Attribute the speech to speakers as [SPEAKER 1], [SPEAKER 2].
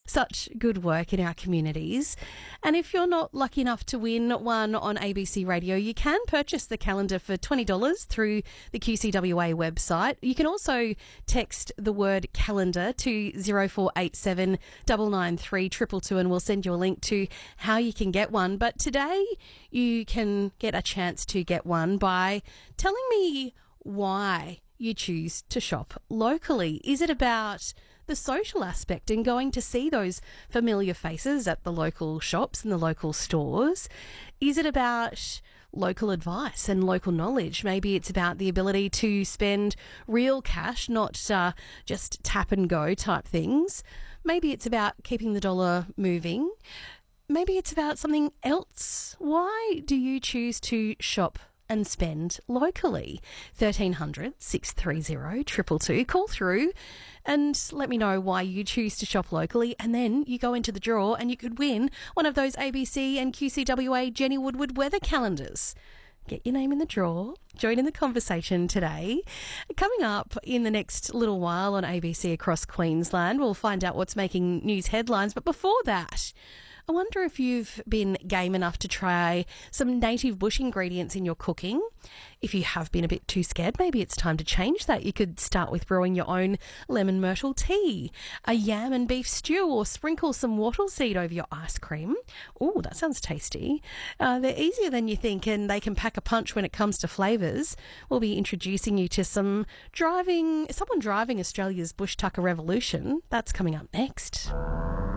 [SPEAKER 1] such good work in our communities. And if you're not lucky enough to win one on ABC Radio, you can purchase the calendar for $20 through the QCWA website. You can also text the word calendar to 0487 993 222 and we'll send you a link to how you can get one. But today you can get a chance to get one by telling me why you choose to shop locally. Is it about the social aspect and going to see those familiar faces at the local shops and the local stores? Is it about local advice and local knowledge? Maybe it's about the ability to spend real cash, not just tap and go type things. Maybe it's about keeping the dollar moving. Maybe it's about something else. Why do you choose to shop and spend locally? 1300 630 222. Call through and let me know why you choose to shop locally, and then you go into the draw and you could win one of those ABC and QCWA Jenny Woodward weather calendars. Get your name in the draw. Join in the conversation today. Coming up in the next little while on ABC Across Queensland, we'll find out what's making news headlines. But before that, I wonder if you've been game enough to try some native bush ingredients in your cooking. If you have been a bit too scared, maybe it's time to change that. You could start with brewing your own lemon myrtle tea, a yam and beef stew, or sprinkle some wattle seed over your ice cream. Oh, that sounds tasty. They're easier than you think, and they can pack a punch when it comes to flavours. We'll be introducing you to someone driving Australia's bush tucker revolution. That's coming up next.